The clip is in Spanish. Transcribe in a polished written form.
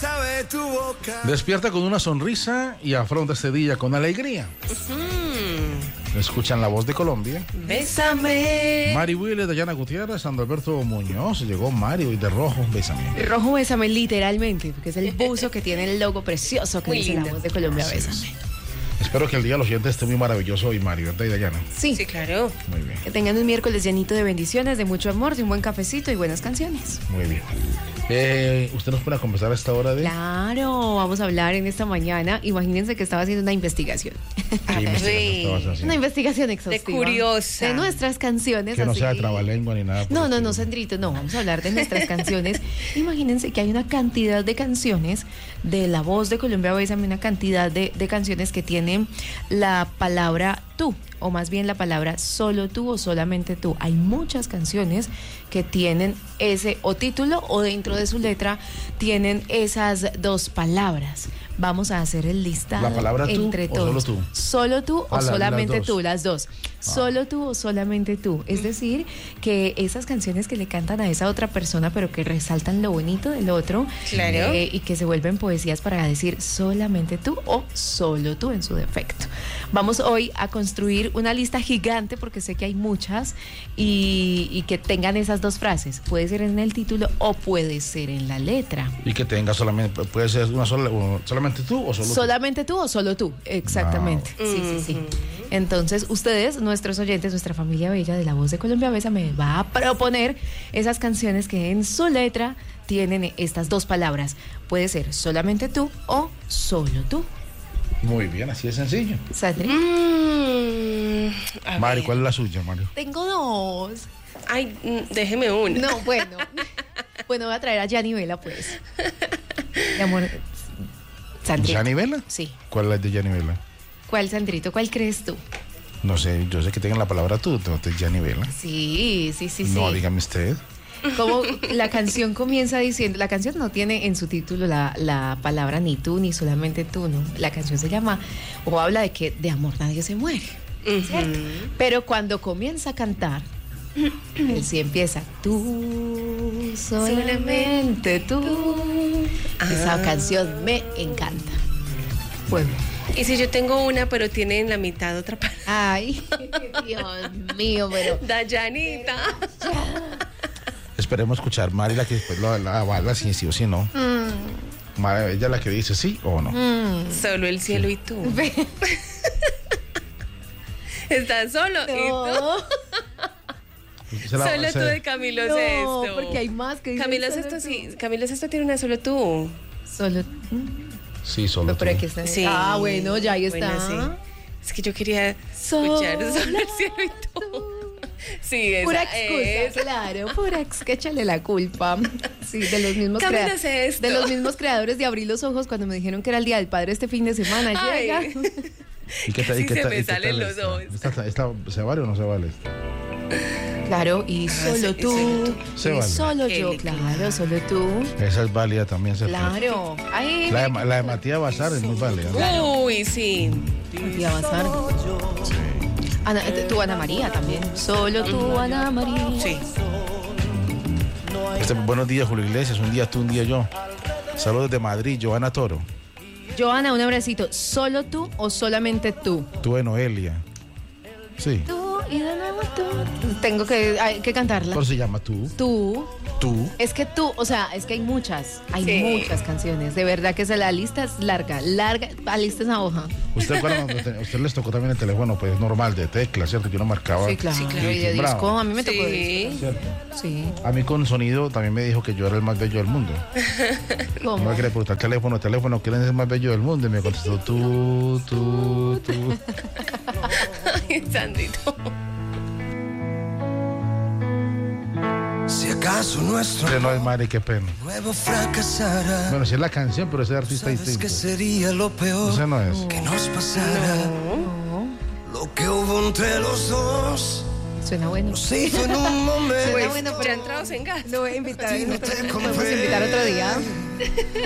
sabe tu boca. Despierta con una sonrisa y afronta este día con alegría. Escuchan la voz de Colombia. Bésame. Mari Wille, Dayana Gutiérrez, Sandro Alberto Muñoz. Llegó Mario y de rojo, bésame. Rojo, bésame, literalmente, porque es el buzo que tiene el logo precioso que Muy dice lindo. La Voz de Colombia, bésame. Espero que el día de los oyentes esté muy maravilloso hoy, Mario, ¿verdad, y Dayana? Sí, Sí, claro. Muy bien, que tengan un miércoles llenito de bendiciones, de mucho amor, de un buen cafecito y buenas canciones. muy bien. ¿Usted nos puede conversar a esta hora de...? Claro, vamos a hablar en esta mañana. Imagínense que estaba haciendo una investigación. ¿Qué investigación estabas haciendo? Una investigación exhaustiva. De curiosa. De nuestras canciones. Que no así. sea de trabalengua ni nada. por No, el no, estilo. no, Sandrito, no, vamos a hablar de nuestras canciones. Imagínense que hay una cantidad de canciones de La Voz de Colombia, Bésame, una cantidad de canciones que tienen la palabra tú, o más bien la palabra solo tú o solamente tú. Hay muchas canciones que tienen ese o título o dentro de su letra tienen esas dos palabras. Vamos a hacer el listado ¿La palabra tú entre o todos. solo tú? Solo tú o Las solamente dos. tú, las dos. Solo tú o solamente tú. Es decir, que esas canciones que le cantan a esa otra persona, pero que resaltan lo bonito del otro, Claro. y que se vuelven poesías para decir solamente tú o solo tú en su defecto. Vamos hoy a construir una lista gigante, porque sé que hay muchas, y que tengan esas dos frases. Puede ser en el título o puede ser en la letra. Y que tenga solamente, puede ser una sola, o solamente tú o solo tú. Solamente tú o solo tú, exactamente. Sí, sí, sí. Entonces, ustedes, nuestros oyentes, nuestra familia bella de La Voz de Colombia Besa, me va a proponer esas canciones que en su letra tienen estas dos palabras. Puede ser solamente tú o solo tú. Muy bien, así de sencillo. Sandri. A Mari, ver. ¿cuál es la suya, Mario? Tengo dos. Ay, déjeme una. No, bueno. Bueno, voy a traer a Gianni Vela, pues. Mi amor. Sandrito. ¿Gianni Vela? Sí. ¿Cuál es la de Gianni Vela? ¿Cuál, Sandrito? ¿Cuál crees tú? No sé, yo sé que tengan la palabra tú, no te Gianni Vela. Sí, sí, sí, sí. No, dígame usted. Como la canción comienza diciendo, la canción no tiene en su título la palabra ni tú ni solamente tú, ¿no? La canción se llama o habla de que de amor nadie se muere, ¿cierto? Pero cuando comienza a cantar, él sí empieza, tú, solamente tú. Esa canción me encanta. Bueno. Y si yo tengo una, pero tiene en la mitad otra palabra. Ay, Dios mío, pero... Dayanita. Esperemos escuchar Mari la que después la avala si sí o si no. Mari, ella la que dice sí o no. Solo el cielo y tú. Estás solo y tú. Solo tú de Camilo No, Sesto. porque hay más que dicen Camilo solo Sesto tú. sí. Camilo Sesto tiene una solo tú. Solo... Sí, solo tú. Pero aquí está. Sí. Ah, bueno, ya ahí está. Bueno, sí. Es que yo quería escuchar solo el cielo y tú. Sí, esa Pura excusa, es. claro, pura que échale la culpa. Sí, de los mismos Camilo Sesto. de los mismos creadores de Abrí los Ojos cuando me dijeron que era el Día del Padre este fin de semana. Ay. Llega. ¿Y qué Casi y qué se tal- me y qué salen tal los esta? dos. ¿Esta ¿se vale o no se vale esta? Claro, y solo tú. solo tú. Se Y vale. solo Qué yo, lindo. claro, solo tú. Esa es válida también. Claro. Ay, La de Matías Bazar es muy válida. Uy, sí. Matías Bazar. Ana, tú, Ana María también. Solo tú, Ana María. Sí. Buenos días, Julio Iglesias. Un día tú, un día yo. Saludos de Madrid, Joana Toro. Joana, un abracito. ¿Solo tú o solamente tú? Tú de Noelia. Sí. Tú y de nuevo tú. Tengo hay que cantarla. ¿Cómo se llama tú? Tú. Tú. Es que tú, o sea, es que hay muchas Sí. muchas canciones. De verdad que la lista es larga, alista esa hoja. ¿Usted recuerda cuando a usted les tocó también el teléfono, pues normal, de tecla, ¿cierto? Que uno marcaba. Sí, claro. Y de Bravo. disco, a mí me tocó de disco. Sí. ¿Cierto? Sí. A mí con sonido también me dijo que yo era el más bello del mundo. ¿Cómo? No me quería preguntar teléfono, ¿quién es el más bello del mundo? Y me contestó tú. Ay, Sandrito. Si acaso nuestro No es Mari, qué pena. nuevo fracasara, Bueno, sí es la canción, pero ese artista ¿sabes distinto. qué sería lo peor Ese no es. que nos pasara? Lo que hubo entre los dos Suena bueno. nos hizo en un momento. Suena bueno, Ya pero entrados en gas. lo voy a invitar. Y no te Podemos invitar otro día.